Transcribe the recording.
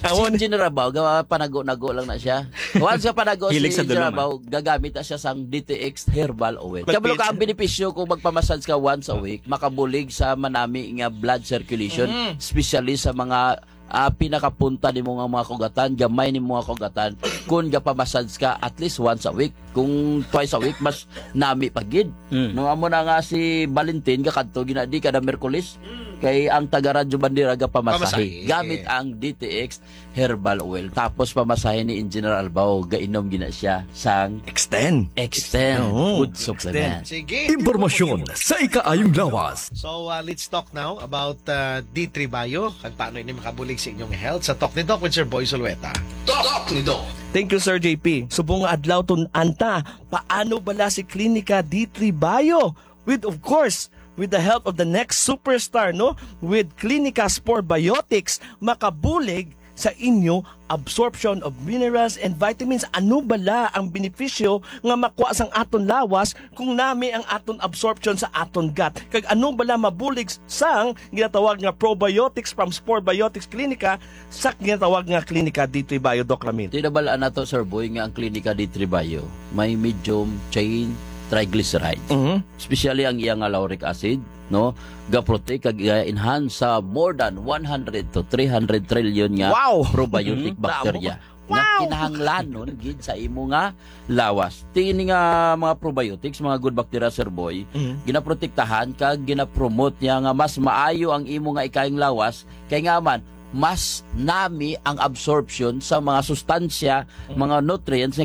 Si Engineer Abaw, panago-nago lang na siya. Once ka panago si Hilig sa Engineer dulong, Abaw, gagamit na siya sang DTX Herbal Oil. Kabalo ka ang benepisyo kung magpamassage ka once a week, makabulig sa manami nga blood circulation, especially sa mga pinakapunta ni mga kugatan, gamay ni mga kugatan. Kung gapamassage ka at least once a week, kung twice a week, mas nami pagid. No, amo na nga si Valentin, kakadto, ginadi ka na Merkulis, kay ang taga-radyo bandira pamasahe gamit ang DTX Herbal Oil. Tapos pamasahe ni Engineer Albao, gainom gina siya sang Extend. Food Supplement. Sige. Impormasyon sa ikaayong lawas. So, let's talk now about D3 Bio at paano ini makabulig sa inyong health sa Talk ni Doc with Sir Boy Zulueta. Talk ni Doc. Thank you, Sir JP. Subong nga adlaw tun anta, paano bala si Klinika D3 Bio? Of course, with the help of the next superstar, no? With Klinika Sport Biotics, makabulig sa inyo absorption of minerals and vitamins. Ano bala ang benepisyo nga makuha sang aton lawas kung nami ang aton absorption sa aton gut? Kag ano bala mabulig sang ginatawag nga probiotics from Sport Biotics Klinika sa ginatawag nga Klinika D3 Bio, Doc Ramil? Tinabalaan na to, Sir Boy, nga ang Klinika D3 Bio may medium chain triglycerides. Especially ang iyang lauric acid, no? Ga-protect kag enhance sa more than 100 to 300 trillion nga probiotic bacteria. Nga kinahanglan nun gid sa imo nga lawas. Tingin nga mga probiotics, mga good bacteria, Sir Boy, ginaprotektahan kag ginapromote niya nga mas maayo ang imo nga ikayong lawas kay nga man mas nami ang absorption sa mga sustansya, mga nutrients